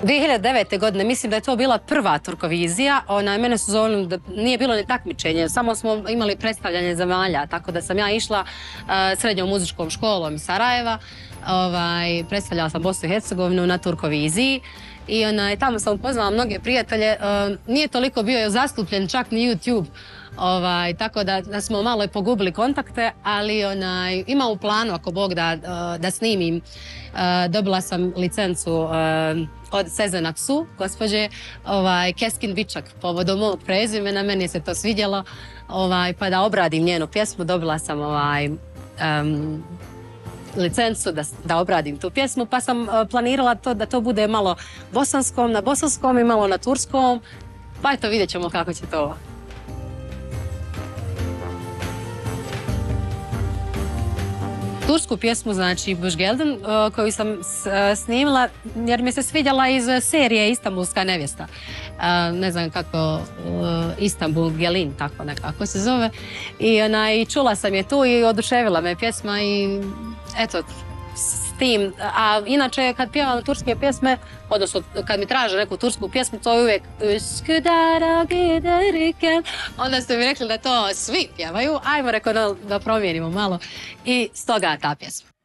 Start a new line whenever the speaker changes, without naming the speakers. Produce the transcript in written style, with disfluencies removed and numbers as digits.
2009. godine, mislim da je to bila prva Turkovizija, mene su zovili, nije bilo ni takmičenje, samo smo imali predstavljanje zemalja, tako da sam ja išla srednjom muzičkom školom iz Sarajeva, predstavljala sam Bosnu i Hercegovinu na Turkoviziji i tamo sam upoznala mnoge prijatelje, nije toliko bio zastupljen čak ni YouTube, tako da smo malo i pogubili kontakte, ali imam u planu, ako Bog da snimim. Dobila sam licencu od Sezen Aksu, gospođe Keskin Bičak, povodom mog prezimena, meni se to svidjelo, pa da obradim njenu pjesmu. Dobila sam licencu da obradim tu pjesmu, pa sam planirala da to bude malo na bosanskom i malo na turskom, pa eto, vidjet ćemo kako će to. Tursku pjesmu, znači Bužgelden, koju sam snimila jer mi se svidjela iz serije Istanbulska nevjesta. Ne znam kako, Istanbul Gelin, tako nekako se zove. I čula sam je tu i oduševila me pjesma i eto, s tim. A inače, kad pjevam turske pjesme, odnosno kad mi traže neku tursku pjesmu, to je uvijek onda ste mi rekli da to svi pjevaju. Ajmo, rekao da promijenimo malo. I stoga ta pjesma.